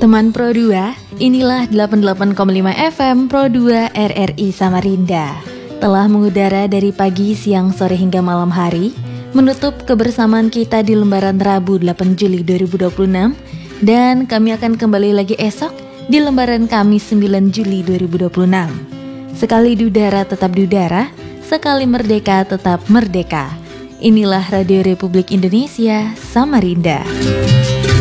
Teman Pro 2, inilah 88,5 FM Pro 2 RRI Samarinda. Telah mengudara dari pagi, siang, sore hingga malam hari, menutup kebersamaan kita di lembaran Rabu 8 Juli 2026. Dan kami akan kembali lagi esok di lembaran Kamis 9 Juli 2026. Sekali di udara tetap di udara, sekali merdeka tetap merdeka. Inilah Radio Republik Indonesia Samarinda.